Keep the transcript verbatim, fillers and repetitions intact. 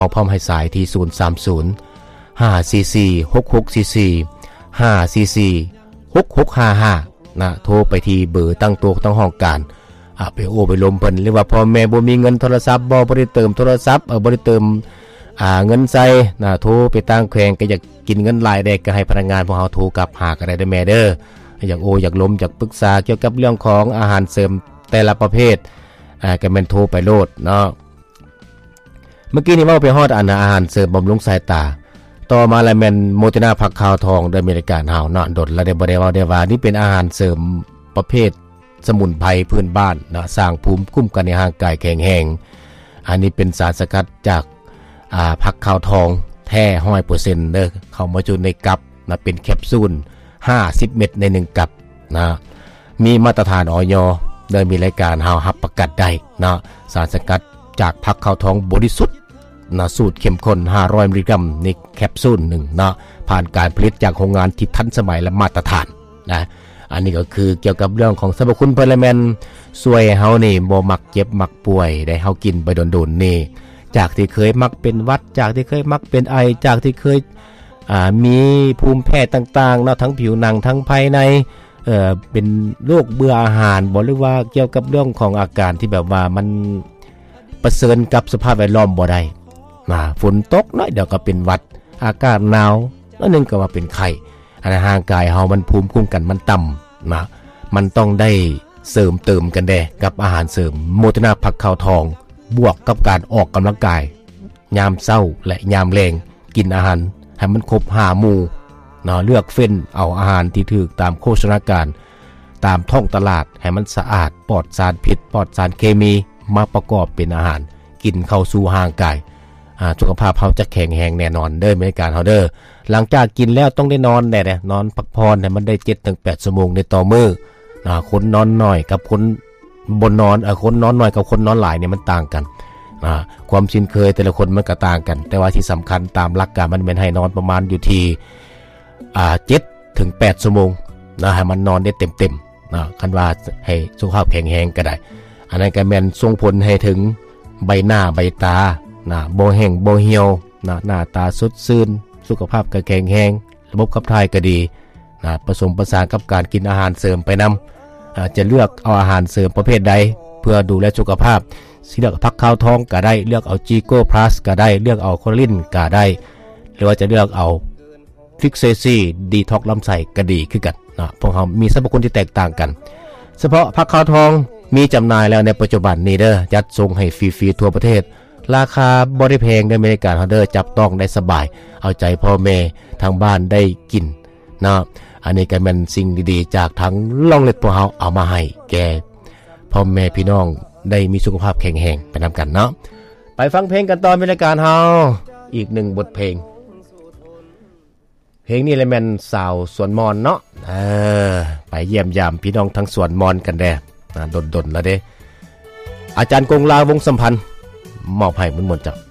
เอาพร้อมให้สายที่ศูนย์ สาม ศูนย์ ห้า สี่ สี่ หก หก สี่ สี่ ห้า สี่ สี่ หก หก ห้า ห้านะโทรไปที่เบอร์ตั้งโต๊ะตั้งห้องการอ่ะไปโอไปลมเพิ่นหรือว่าพ่อแม่บ่มีเงินโทรศัพท์บ่บ่ได้เติมโทรศัพท์เออบ่ได้เติมอ่าเงินใส่นะโทรไปตั้งแขวงก็อยากกินเงินหลายได้ก็ให้พนักงานพวกเฮาโทรกลับหาก็ได้เด้อแม่เด้ออยากโออยากลมอยากปรึกษาเกี่ยวกับเรื่องของอาหารเสริมแต่ละประเภทอ่าก็แม่นโทรไปโลดเนาะเมื่อกี้นี่เว้าไปฮอดอันอาหารเสริมบำรุงสายตาต่อมาแล้วแม่นโมตินาผักขาวทองเด้ออเมริกันเฮาเนาะดดแล้วได้บ่ได้เว้าได้ว่านี่เป็นอาหารเสริมประเภทสมุนไพรพื้นบ้านนะสร้างภูมิคุ้มกันในร่างกายแข็งแรงอันนี้เป็นสารสกัดจากอ่าผักขาวทองแท้ ร้อยเปอร์เซ็นต์ เด้อเข้ามาอยู่ในกัปนะเป็นแคปซูลห้าสิบเม็ดในหนึ่งกัปนะมีมาตรฐานอย.โดยมีรายการเฮารับประกันได้นะสารสกัดจากผักขาวทองบริสุทธิ์นะสูตรเข้มข้นห้าร้อยมิลลิกรัมในแคปซูลหนึ่งนะผ่านการผลิตจากโรงงานที่ทันสมัยและมาตรฐานนะอันนี้ก็คือเกี่ยวกับเรื่องของสรรพคุณพลแมนช่วยเฮานี่บ่มักเจ็บมักป่วยได้เฮากินไปโดนๆนี่จากที่เคยมักเป็นหวัดจากที่เคยมักเป็นไอจากที่เคยอ่ามีภูมิแพ้ต่างๆเนาะทั้งผิวหนังทั้งภายในเอ่อเป็นโรคเบื่ออาหารบ่หรือว่าเกี่ยวกับเรื่องของอาการที่แบบว่ามันประเสริญกับสภาพแวดล้อมบ่ได้มาฝนตกน้อยเดี๋ยวก็เป็นหวัดอากาศหนาวแล้วนึงก็ว่าเป็นไข้อันร่างกายเฮามันภูมิคุ้มกันมันต่ำนะมันต้องได้เสริมเติมกันแด่กับอาหารเสริมโมทินาผักขาวทองบวกกับการออกกำลังกายยามเช้าและยามแลงกินอาหารให้มันครบห้าหมู่นะเลือกเฟ้นเอาอาหารที่ถูกตามโภชนาการตามท้องตลาดให้มันสะอาดปลอดสารพิษปลอดสารเคมีมาประกอบเป็นอาหารกินเข้าสู่ร่างกายสุขภาพเฮาจะแข็งแรงแน่นอนเด้อในการเฮาเด้อหลังจากกินแล้วต้องได้นอนแน่ๆนอนพักผ่อนให้มันได้ เจ็ดถึงแปด ชั่วโมงในต่อมื้อนะคนนอนน้อยกับคนบ่นอนเอ่อคนนอนน้อยกับคนนอนหลายเนี่ยมันต่างกันนะความชินเคยแต่ละคนมันก็ต่างกันแต่ว่าที่สำคัญตามหลักการมันเป็นให้นอนประมาณอยู่ที่อ่า เจ็ดถึงแปด ชั่วโมงนะให้มันนอนได้เต็มๆนะคันว่าให้สุขภาพแข็งแรงก็ได้อันนั้นก็แม่นส่งผลให้ถึงใบหน้าใบตานะบ่แห้งบ่เหี่ยวนะหน้าตาสดชื่นสุขภาพก็แข็งแรงระบบขับถ่ายก็ดีนะผสมประสานกับการกินอาหารเสริมไปนำอ่าจะเลือกเอาอาหารเสริมประเภทใดเพื่อดูแลสุขภาพสิเลือกผักขาวทองก็ได้เลือกเอา Gigo Plus ก็ได้เลือกเอาโคลินก็ได้หรือว่าจะเลือกเอาฟิกเซซี่ดีท็อกลำไส้ก็ดีคือกันนะพวกเขามีสรรพคุณที่แตกต่างกันเฉพาะผักขาวทองมีจำหน่ายแล้วในปัจจุบันนี้เด้อจัดส่งให้ฟรีๆทั่วประเทศราคาบ่ได้แพงในอเมริกาเฮาเด้อจับต้องได้สบายเอาใจพ่อแม่ทางบ้านได้กินนะอันนี้ก็เป็นสิ่งดีๆจากทั้งล่องเล็ดพวกเฮาเอามาให้แก่พ่อแม่พี่น้องได้มีสุขภาพแข็งแรงไปนำกันเนาะไปฟังเพลงกันต่อในรายการเฮาอีกหนึ่งบทเพลงเพลงนี้แหละแม่นสาวสวนมอนเนาะเออไปเยี่ยมยามพี่น้องทั้งสวนมอนกันแด่นะดนๆแล้วเด้อาจารย์กงลาวงสัมพันธ์มอบให้มนต์ๆจ้ะ